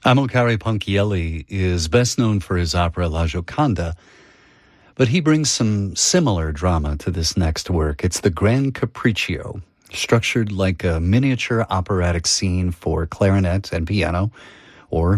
Amilcare Ponchielli is best known for his opera La Gioconda, but he brings some similar drama to this next work. It's the Grand Capriccio, structured like a miniature operatic scene for clarinet and piano, or